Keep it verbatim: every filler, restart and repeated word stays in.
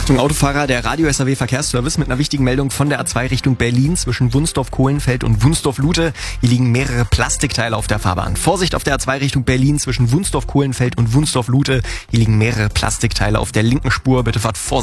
Achtung Autofahrer, der Radio-S A W-Verkehrsservice mit einer wichtigen Meldung von der A zwei Richtung Berlin zwischen Wunsdorf-Kohlenfeld und Wunsdorf-Lute. Hier liegen mehrere Plastikteile auf der Fahrbahn. Vorsicht auf der A zwei Richtung Berlin zwischen Wunsdorf-Kohlenfeld und Wunsdorf-Lute. Hier liegen mehrere Plastikteile auf der linken Spur. Bitte fahrt vorsichtig.